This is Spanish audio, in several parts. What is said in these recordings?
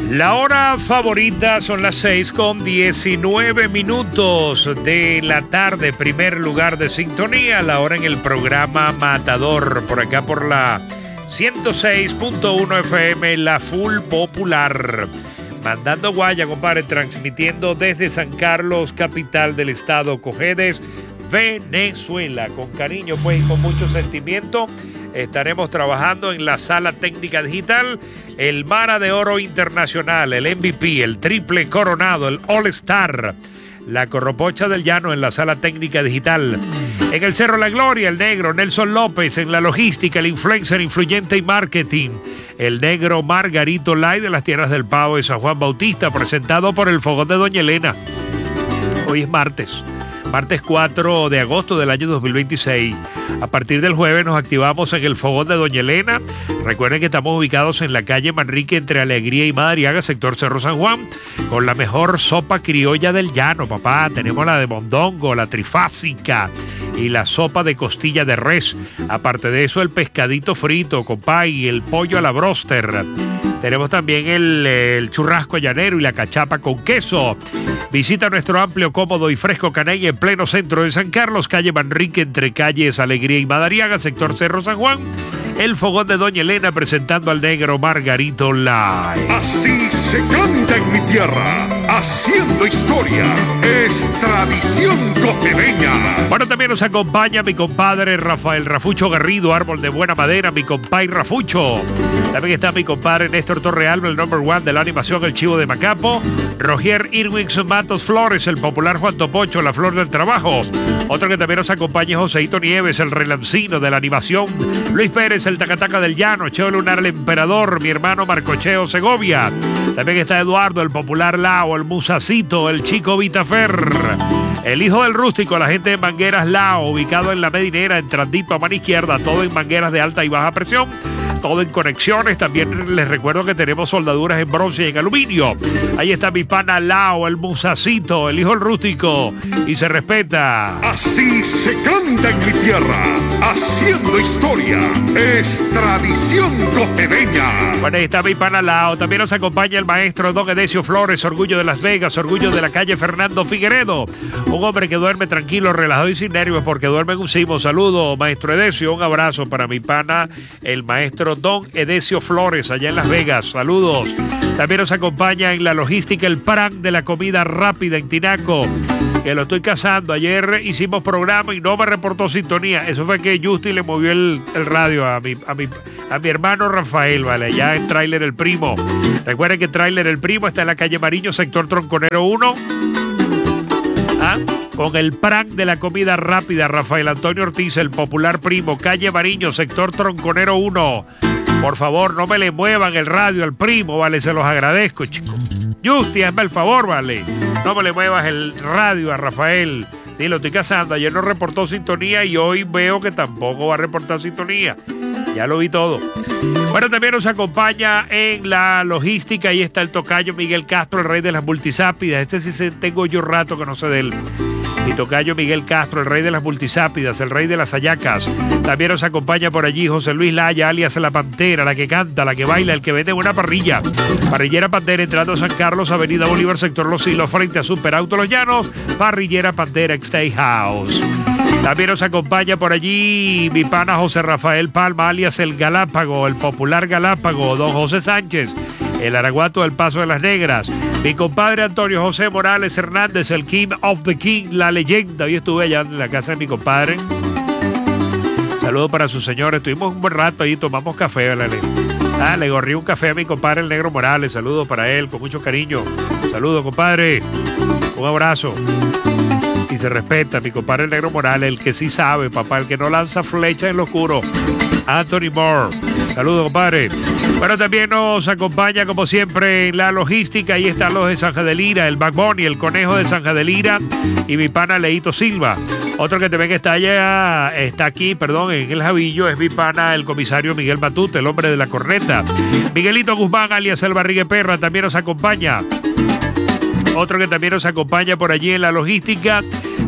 La hora favorita son las 6:19 de la tarde, primer lugar de sintonía, la hora en el programa Matador, por acá por la 106.1 FM, la Full Popular. Mandando guaya, compadre, transmitiendo desde San Carlos, capital del estado Cojedes, Venezuela. Con cariño, pues, y con mucho sentimiento, estaremos trabajando en la sala técnica digital, el Mara de Oro Internacional, el MVP, el triple coronado, el All Star, la Corropocha del Llano en la sala técnica digital. En el Cerro La Gloria, el negro Nelson López, en la logística, el influencer, influyente y marketing, el negro Margarito Lai de las Tierras del Pavo de San Juan Bautista, presentado por el Fogón de Doña Elena. Hoy es martes 4 de agosto del año 2026. A partir del jueves nos activamos en el Fogón de Doña Elena. Recuerden que estamos ubicados en la calle Manrique entre Alegría y Madariaga, sector Cerro San Juan, con la mejor sopa criolla del llano, papá. Tenemos la de mondongo, la trifásica y la sopa de costilla de res. Aparte de eso, el pescadito frito, compa, y el pollo a la broster. Tenemos también el churrasco llanero y la cachapa con queso. Visita nuestro amplio, cómodo y fresco caney en pleno centro de San Carlos, calle Manrique, entre calles Alegría y Madariaga, sector Cerro San Juan. El Fogón de Doña Elena presentando al negro Margarito Lai. Así se canta en mi tierra, haciendo historia, es tradición costeña. Bueno, también nos acompaña mi compadre Rafael Rafucho Garrido, árbol de buena madera, mi compadre Rafucho. También está mi compadre Néstor Torrealba, el number one de la animación, el chivo de Macapo. Roger Irwin Matos Flores, el popular Juan Topocho, la flor del trabajo. Otro que también nos acompaña es Joseito Nieves, el relancino de la animación. Luis Pérez, el tacataca del llano. Cheo Lunar, el emperador, mi hermano Marcocheo Segovia. También está Eduardo, el popular Lao, el musacito, el chico Vitafer. El hijo del rústico, la gente de Mangueras Lao, ubicado en la Medinera, entrandito a mano izquierda, todo en mangueras de alta y baja presión. Todo en conexiones. También les recuerdo que tenemos soldaduras en bronce y en aluminio. Ahí está mi pana Lao, el musacito, el hijo del rústico, y se respeta. Así se canta en mi tierra, haciendo historia, es tradición costeña. Bueno, ahí está mi pana Lao. También nos acompaña el maestro Don Edesio Flores, orgullo de Las Vegas, orgullo de la calle Fernando Figueredo. Un hombre que duerme tranquilo, relajado y sin nervios porque duerme en un cimo. Saludo, maestro Edesio. Un abrazo para mi pana, el maestro Don Edesio Flores, allá en Las Vegas. Saludos. También nos acompaña en la logística el PRAN de la comida rápida en Tinaco, que lo estoy cazando. Ayer hicimos programa y no me reportó sintonía. Eso fue que Justi le movió el radio a mi hermano Rafael, ¿vale? Allá en Tráiler El Primo. Recuerden que Tráiler El Primo está en la calle Mariño, sector Tronconero 1. Con el PRAN de la comida rápida, Rafael Antonio Ortiz, el popular primo, calle Mariño, sector Tronconero 1. Por favor, no me le muevan el radio al primo, ¿vale? Se los agradezco, chicos. Justi, hazme el favor, ¿vale? No me le muevas el radio a Rafael. Sí, lo estoy cazando. Ayer no reportó sintonía y hoy veo que tampoco va a reportar sintonía. Ya lo vi todo. Bueno, también nos acompaña en la logística. Ahí está el tocayo Miguel Castro, el rey de las multisápidas. Este sí tengo yo rato que no sé de él. Mi tocayo Miguel Castro, el rey de las multisápidas, el rey de las hallacas. También nos acompaña por allí José Luis Laya, alias La Pantera, la que canta, la que baila, el que vende una parrilla. Parrillera Pantera, entrando a San Carlos, Avenida Bolívar, sector Los Silos, frente a Superauto Los Llanos. Parrillera Pantera Steakhouse. También nos acompaña por allí mi pana José Rafael Palma, alias el Galápago, el popular Galápago, don José Sánchez, el araguato del Paso de las Negras. Mi compadre Antonio José Morales Hernández, el King of the King, la leyenda. Hoy estuve allá en la casa de mi compadre. Saludos para su señor. Estuvimos un buen rato ahí, tomamos café, ¿vale? Le gorrí un café a mi compadre, el Negro Morales. Saludos para él, con mucho cariño. Saludos, compadre. Un abrazo. Y se respeta, mi compadre, el Negro Morales, el que sí sabe, papá, el que no lanza flechas en lo oscuro. Anthony Moore. Saludos, compadre. Bueno, también nos acompaña, como siempre, en la logística. Ahí están los de San Jadelira, el Bad Bunny, el conejo de San Jadelira y mi pana Leito Silva. Otro que también está allá, está aquí, perdón, en el Javillo, es mi pana, el comisario Miguel Matute, el hombre de la corneta. Miguelito Guzmán, alias el Barrigue Perra, también nos acompaña. Otro que también nos acompaña por allí en la logística,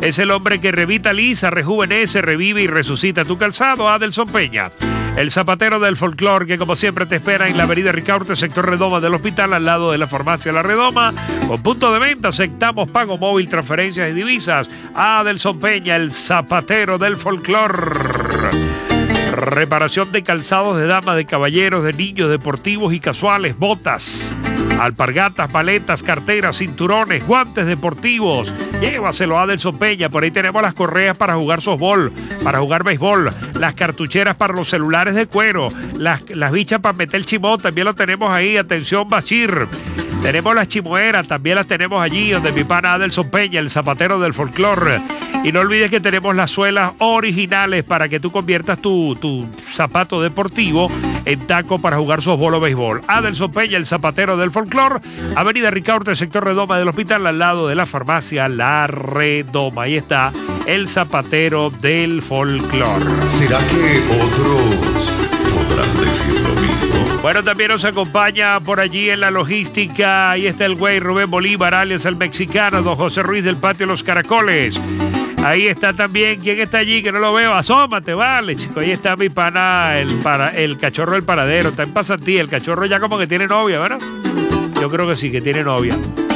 Es el hombre que revitaliza, rejuvenece, revive y resucita tu calzado. Adelson Peña, el zapatero del folclor, que como siempre te espera en la avenida Ricaurte, sector Redoma del hospital, al lado de la farmacia La Redoma. Con punto de venta, aceptamos pago móvil, transferencias y divisas. Adelson Peña, el zapatero del folclor. Reparación de calzados de damas, de caballeros, de niños, deportivos y casuales, botas, alpargatas, paletas, carteras, cinturones, guantes deportivos. Llévaselo a Adelson Peña. Por ahí tenemos las correas para jugar softball, para jugar béisbol, las cartucheras para los celulares de cuero, las bichas para meter el chimón, también lo tenemos ahí. Atención, Bachir. Tenemos las chimueras, también las tenemos allí, donde mi pana Adelson Peña, el zapatero del folclor. Y no olvides que tenemos las suelas originales para que tú conviertas tu zapato deportivo en taco para jugar softball o béisbol. Adelson Peña, el zapatero del folclor, avenida Ricaurte, sector Redoma del hospital, al lado de la farmacia La Redoma. Ahí está el zapatero del folclor. ¿Será que otros podrán decir lo mismo? Bueno, también nos acompaña por allí en la logística. Ahí está el güey Rubén Bolívar, alias el mexicano, don José Ruiz del Patio Los Caracoles. Ahí está también, ¿quién está allí? Que no lo veo, asómate, vale, chico. Ahí está mi pana, el cachorro del paradero, está en pasantía. El cachorro ya como que tiene novia, ¿verdad? Yo creo que sí, que tiene novia.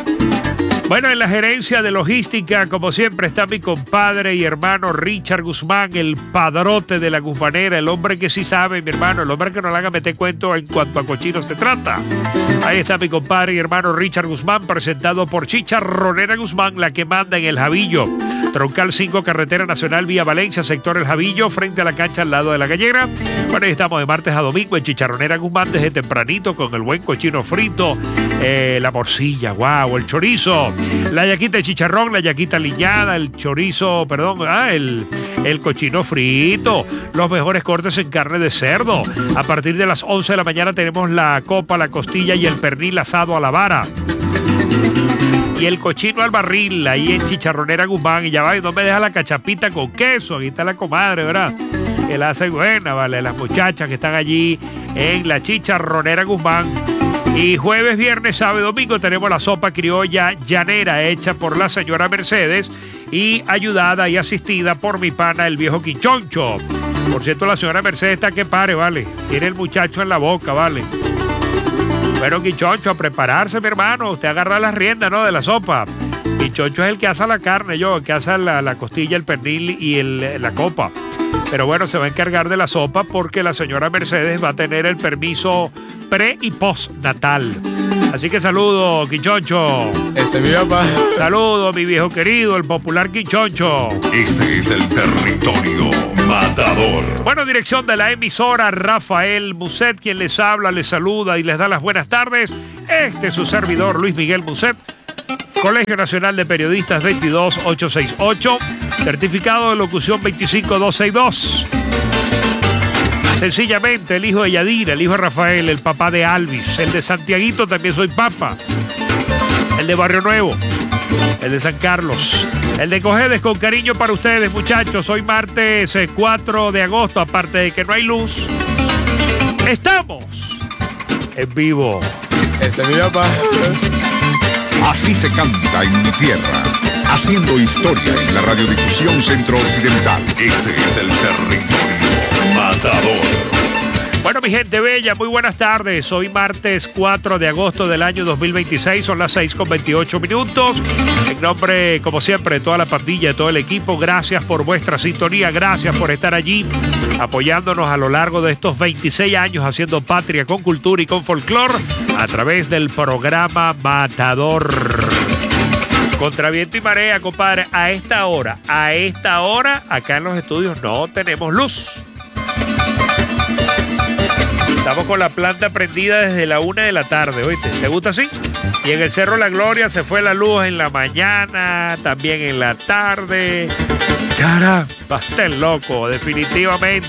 Bueno, en la gerencia de logística, como siempre, está mi compadre y hermano Richard Guzmán, el padrote de la Guzmanera, el hombre que sí sabe, mi hermano, el hombre que no le haga meter cuento en cuanto a cochinos se trata. Ahí está mi compadre y hermano Richard Guzmán, presentado por Chicharronera Guzmán, la que manda en El Javillo. Troncal 5, carretera nacional vía Valencia, sector El Javillo, frente a la cancha al lado de la gallera. Bueno, ahí estamos de martes a domingo en Chicharronera Guzmán, desde tempranito, con el buen cochino frito, la morcilla, guau, el chorizo, la yaquita de chicharrón, la yaquita liñada, el chorizo, el cochino frito, los mejores cortes en carne de cerdo. A partir de las 11 de la mañana tenemos la copa, la costilla y el pernil asado a la vara. Y el cochino al barril, ahí en Chicharronera Guzmán. Y ya va, y no me deja la cachapita con queso. Aquí está la comadre, ¿verdad? Que la hace buena, ¿vale? Las muchachas que están allí en la Chicharronera Guzmán. Y jueves, viernes, sábado y domingo tenemos la sopa criolla llanera hecha por la señora Mercedes y ayudada y asistida por mi pana, el viejo Quichoncho. Por cierto, la señora Mercedes está que pare, ¿vale? Tiene el muchacho en la boca, ¿vale? Bueno, Quichoncho, a prepararse, mi hermano. Usted agarra las riendas, ¿no? De la sopa. Quichoncho es el que asa la carne, el que asa la costilla, el pernil y la copa. Pero bueno, se va a encargar de la sopa porque la señora Mercedes va a tener el permiso pre y post natal. Así que saludo, Quichoncho. Ese es mi papá. Saludo, mi viejo querido, el popular Quichoncho. Este es el territorio matador. Bueno, dirección de la emisora, Rafael Muset, quien les habla, les saluda y les da las buenas tardes. Este es su servidor, Luis Miguel Muset. Colegio Nacional de Periodistas 22868, certificado de locución 25262. Sencillamente, el hijo de Yadira, el hijo de Rafael, el papá de Alvis, el de Santiaguito también soy papa, el de Barrio Nuevo, el de San Carlos, el de Cojedes, con cariño para ustedes, muchachos. Hoy martes 4 de agosto, aparte de que no hay luz, estamos en vivo. Ese es mi papá. Así se canta en mi tierra, haciendo historia en la radiodifusión centro-occidental. Este es el territorio matador. Bueno, mi gente bella, muy buenas tardes. Hoy martes 4 de agosto del año 2026, son las 6:28. En nombre, como siempre, de toda la pandilla, de todo el equipo, gracias por vuestra sintonía, gracias por estar allí apoyándonos a lo largo de estos 26 años haciendo patria con cultura y con folclor a través del programa Matador. Contra viento y marea, compadre, a esta hora, acá en los estudios no tenemos luz. Estamos con la planta prendida desde la 1 de la tarde, ¿oíste? ¿Te gusta así? Y en el Cerro La Gloria se fue la luz en la mañana, también en la tarde. Caramba, está loco, definitivamente.